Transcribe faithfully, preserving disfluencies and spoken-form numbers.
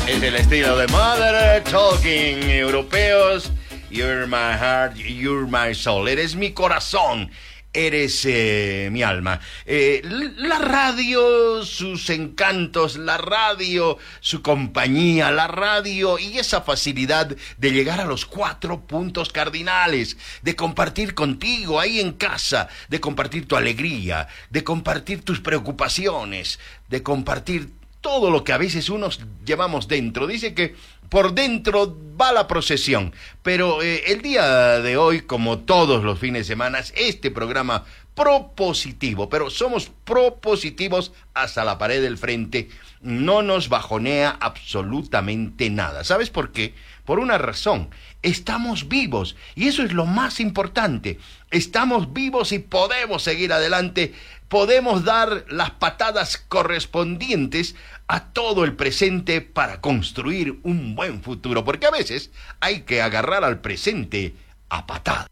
Es el estilo de Mother Talking europeos. You're my heart, you're my soul. Eres mi corazón, eres eh, mi alma. Eh, la radio, sus encantos, la radio, su compañía, la radio y esa facilidad de llegar a los cuatro puntos cardinales, de compartir contigo ahí en casa, de compartir tu alegría, de compartir tus preocupaciones, de compartir todo lo que a veces unos llevamos dentro. Dice que por dentro va la procesión, pero eh, el día de hoy, como todos los fines de semana, este programa propositivo, pero somos propositivos hasta la pared del frente, no nos bajonea absolutamente nada. ¿Sabes por qué? Por una razón: estamos vivos, y eso es lo más importante. Estamos vivos y podemos seguir adelante, podemos dar las patadas correspondientes a todo el presente para construir un buen futuro, porque a veces hay que agarrar al presente a patadas.